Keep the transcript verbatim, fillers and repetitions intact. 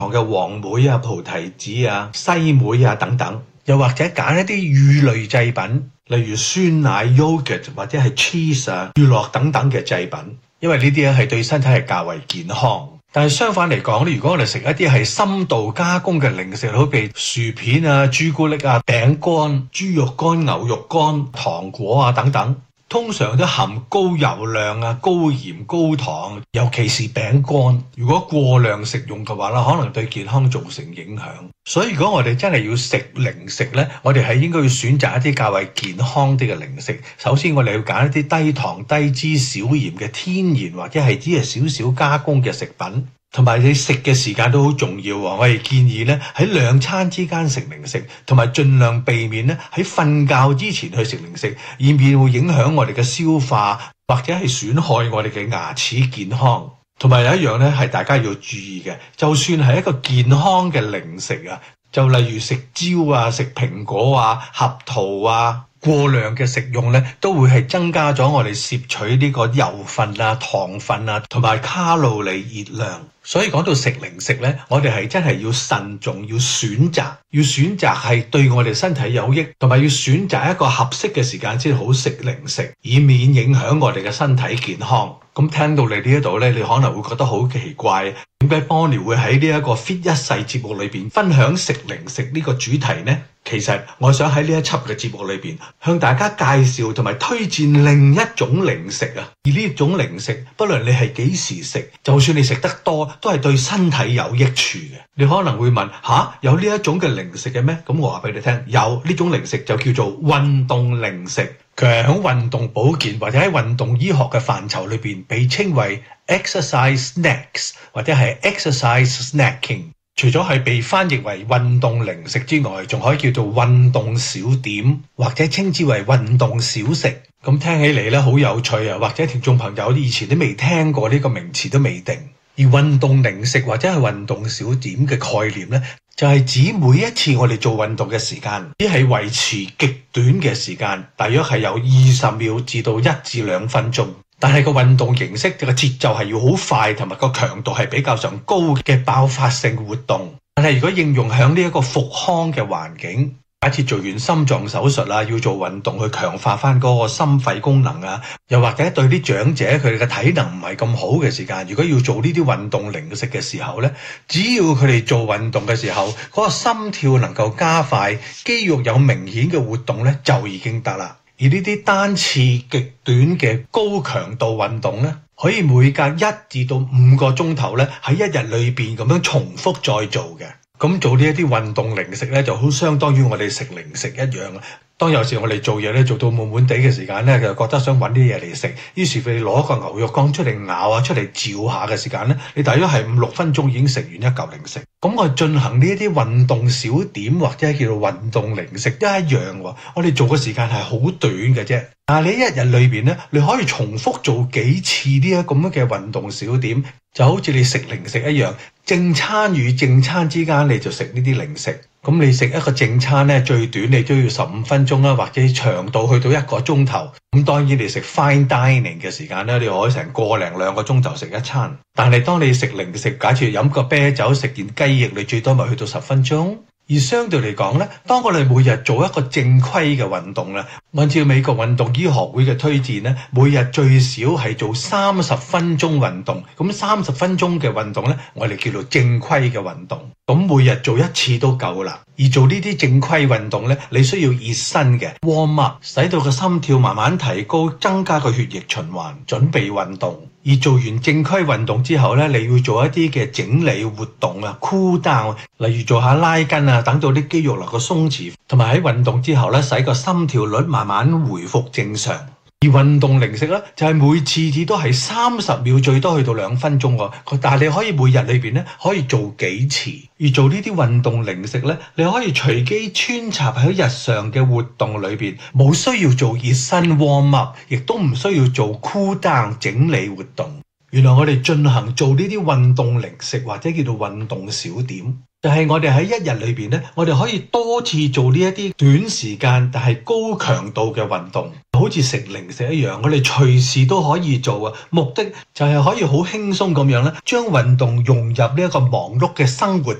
嘅黃莓啊、葡提子啊、西梅啊等等，又或者揀一啲乳類製品，例如酸奶、yogurt 或者係 cheese 啊、乳酪等等嘅製品，因為呢啲咧係對身體係較為健康。但係相反嚟講咧，如果我哋食一啲係深度加工嘅零食，好譬如薯片啊、朱古力啊、餅乾、豬肉乾、牛肉乾、糖果啊等等，通常都含高油量啊、高鹽、高糖，尤其是餅乾。如果過量食用嘅話咧，可能對健康造成影響。所以如果我哋真係要食零食呢，我哋係應該要選擇一啲較為健康啲嘅零食。首先我哋要揀一啲低糖、低脂、少鹽嘅天然或者係只係少少加工嘅食品。同埋你食嘅時間都好重要喎，我哋建議咧喺兩餐之間食零食，同埋盡量避免咧喺瞓覺之前去食零食，以免會影響我哋嘅消化或者係損害我哋嘅牙齒健康。同埋有一樣咧係大家要注意嘅，就算係一個健康嘅零食啊，就例如食蕉啊、食蘋果啊、合桃啊，過量嘅食用咧，都會係增加咗我哋攝取呢個油分啊、糖分啊，同埋卡路里熱量。所以講到食零食咧，我哋係真係要慎重，要選擇，要選擇係對我哋身體有益，同埋要選擇一個合適嘅時間先好食零食，以免影響我哋嘅身體健康。咁聽到你呢一度咧，你可能會覺得好奇怪，點解 Bonnie 會喺呢一個 Fit 一世節目裏邊分享食零食呢個主題呢？其實我想喺呢一輯嘅節目裏邊向大家介紹同埋推薦另一種零食啊！而呢種零食，不論你係幾時食，就算你食得多，都係對身體有益處嘅。你可能會問吓，有呢一種嘅零食嘅咩？咁我話俾你聽，有呢種零食就叫做運動零食。佢係喺運動保健或者喺運動醫學嘅範疇裏邊，被稱為 exercise snacks 或者係 exercise snacking。除咗係被翻譯為運動零食之外，仲可以叫做運動小點，或者稱之為運動小食。咁聽起嚟咧好有趣啊！或者聽眾朋友以前都未聽過呢個名詞都未定。而運動零食或者係運動小點嘅概念咧，就係指每一次我哋做運動嘅時間，只係維持極短嘅時間，大約係由二十秒至到一至兩分鐘。但係個運動形式嘅節奏係要好快，同埋個強度係比較上高嘅爆發性活動。但係如果應用喺呢一個復康嘅環境，假設做完心臟手術啊，要做運動去強化翻嗰個心肺功能啊，又或者對啲長者佢哋嘅體能唔係咁好嘅時間，如果要做呢啲運動零食嘅時候呢，只要佢哋做運動嘅時候，嗰個心跳能夠加快，肌肉有明顯嘅活動呢，就已經得啦。而呢啲單次極短嘅高強度運動呢，可以每隔一至到五個鐘頭呢，喺一日裏邊咁樣重複再做嘅。咁做呢一啲運動零食呢，就好相當於我哋食零食一樣啊。當有時我哋做嘢咧，做到悶悶地嘅時間咧，就覺得想揾啲嘢嚟食，於是佢哋攞個牛肉乾出嚟咬啊，出嚟嚼下嘅時間咧，你大約係五六分鐘已經食完一嚿零食。咁我進行呢一啲運動小點或者叫做運動零食都一樣喎。我哋做嘅時間係好短嘅啫，但係你一日裏邊咧，你可以重複做幾次呢一咁樣嘅運動小點，就好似你食零食一樣，正餐與正餐之間你就食呢啲零食。咁你食一個正餐咧，最短你都要十五分鐘啦，或者長度去到一個鐘頭。咁當然你食 fine dining 嘅時間咧，你可以成個零兩個鐘頭食一餐。但係當你食零食，假設飲個啤酒、食件雞翼，你最多咪去到十分鐘。而相對嚟講咧，當我哋每日做一個正規嘅運動咧，按照美國運動醫學會嘅推薦咧，每日最少係做三十分鐘運動。咁三十分鐘嘅運動咧，我哋叫做正規嘅運動。咁每日做一次都夠啦。而做呢啲正規運動咧，你需要熱身嘅 warm up， 使到個心跳慢慢提高，增加個血液循環，準備運動。而做完正規運動之後咧，你要做一啲嘅整理活動啊 cool down， 例如做下拉筋啊，等到啲肌肉能夠鬆弛，同埋喺運動之後咧，使個心跳率慢慢回復正常。而運動零食咧，就係每次次都係三十秒，最多去到兩分鐘喎。但係你可以每日裏邊咧，可以做幾次。而做呢啲運動零食咧，你可以隨機穿插喺日常嘅活動裏邊，冇需要做熱身 warm up， 亦都唔需要做 cool down 整理活動。原來我哋進行做呢啲運動零食或者叫做運動小點， 就係我哋喺一日裏邊咧，我哋可以多次做呢一啲短時間但係高強度嘅運動，好似食零食一樣，我哋隨時都可以做啊。目的就係可以好輕鬆咁樣咧，將運動融入呢一個忙碌嘅生活